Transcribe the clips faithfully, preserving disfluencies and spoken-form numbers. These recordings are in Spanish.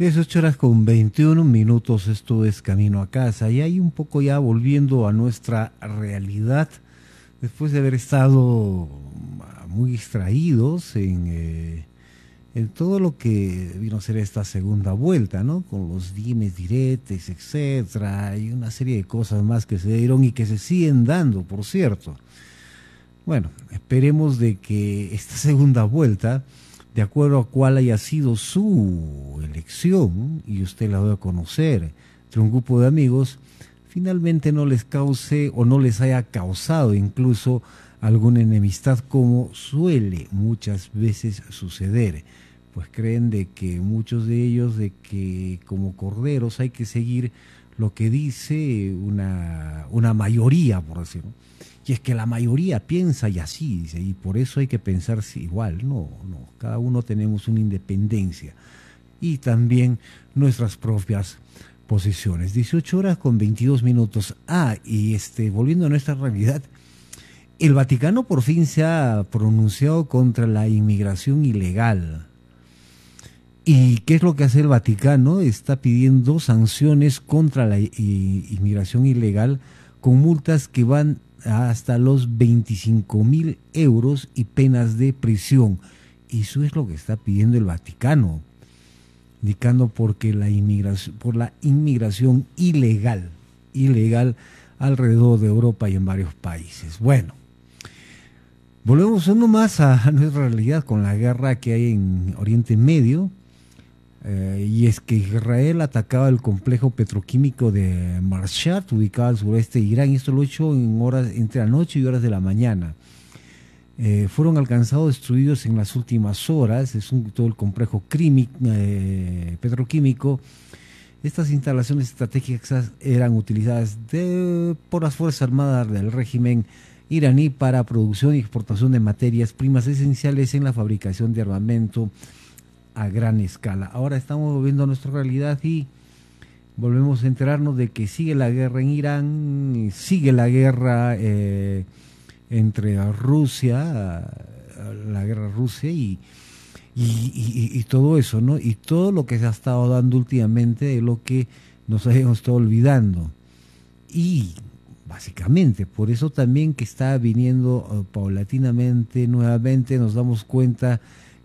dieciocho horas con veintiún minutos, esto es Camino a Casa, y ahí un poco ya volviendo a nuestra realidad, después de haber estado muy distraídos en, eh, en todo lo que vino a ser esta segunda vuelta, ¿no? Con los dimes, diretes, etcétera, y una serie de cosas más que se dieron y que se siguen dando, por cierto. Bueno, esperemos de que esta segunda vuelta, de acuerdo a cuál haya sido su elección, y usted la debe conocer, entre un grupo de amigos, finalmente no les cause o no les haya causado incluso alguna enemistad, como suele muchas veces suceder, pues creen de que muchos de ellos de que como corderos hay que seguir lo que dice una, una mayoría, por decirlo. Y es que la mayoría piensa y así, dice, y por eso hay que pensar igual. No, no, cada uno tenemos una independencia y también nuestras propias posiciones. dieciocho horas con veintidós minutos. Ah, y este, volviendo a nuestra realidad, el Vaticano por fin se ha pronunciado contra la inmigración ilegal. ¿Y qué es lo que hace el Vaticano? Está pidiendo sanciones contra la inmigración ilegal con multas que van hasta los veinticinco mil euros y penas de prisión. Y eso es lo que está pidiendo el Vaticano, indicando porque la inmigración, por la inmigración ilegal, ilegal alrededor de Europa y en varios países. Bueno, volvemos uno más a nuestra realidad con la guerra que hay en Oriente Medio. Eh, y es que Israel atacaba el complejo petroquímico de Marshat, ubicado al sureste de Irán, y esto lo ha hecho en horas entre la noche y horas de la mañana. Eh, fueron alcanzados, destruidos en las últimas horas, es un, todo el complejo crimi, eh, petroquímico. Estas instalaciones estratégicas eran utilizadas de, por las Fuerzas Armadas del régimen iraní para producción y exportación de materias primas esenciales en la fabricación de armamento a gran escala. Ahora estamos volviendo a nuestra realidad y volvemos a enterarnos de que sigue la guerra en Irán, sigue la guerra eh, entre Rusia, la guerra Rusia y, y, y, y todo eso, ¿no? Y todo lo que se ha estado dando últimamente es lo que nos hemos estado olvidando. Y básicamente, por eso también que está viniendo uh, paulatinamente, nuevamente nos damos cuenta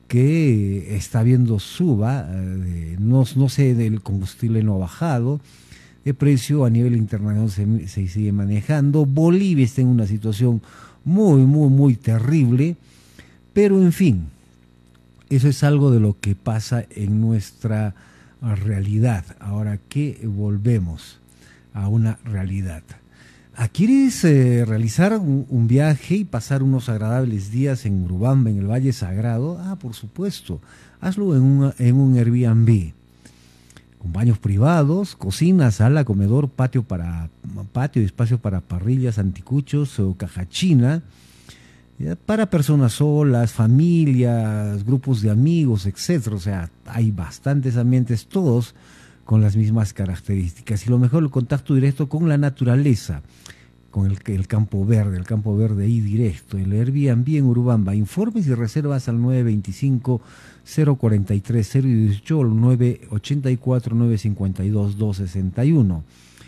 que está habiendo suba, eh, no, no sé, del combustible no ha bajado, el precio a nivel internacional se, se sigue manejando, Bolivia está en una situación muy, muy, muy terrible, pero en fin, eso es algo de lo que pasa en nuestra realidad. Ahora que volvemos a una realidad. ¿Quieres eh, realizar un, un viaje y pasar unos agradables días en Urubamba, en el Valle Sagrado? Ah, por supuesto, hazlo en un, en un Airbnb, con baños privados, cocina, sala, comedor, patio para patio, espacio para parrillas, anticuchos o caja china, ya, para personas solas, familias, grupos de amigos, etcétera. O sea, hay bastantes ambientes, todos con las mismas características. Y lo mejor, el contacto directo con la naturaleza, con el, el campo verde, el campo verde ahí directo, el Airbnb en Urubamba. Informes y reservas al nueve veinticinco, cero cuarenta y tres, cero dieciocho, nueve ochenta y cuatro, nueve cincuenta y dos, dos sesenta y uno.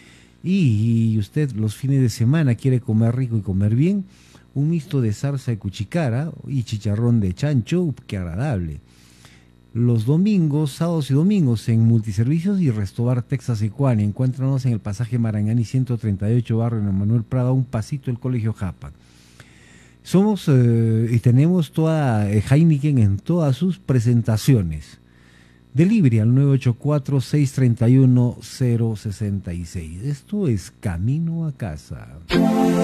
Y, y usted los fines de semana quiere comer rico y comer bien, un mixto de zarza de cuchicara y chicharrón de chancho, qué agradable. Los domingos, sábados y domingos en Multiservicios y Restobar Texas Ecuani. Encuéntranos en el pasaje Marangani ciento treinta y ocho, barrio Manuel Prada, un pasito del Colegio Japa. Somos eh, y tenemos toda eh, Heineken en todas sus presentaciones. Delivery al nueve ocho cuatro, seis tres uno, cero seis seis. Esto es Camino a Casa.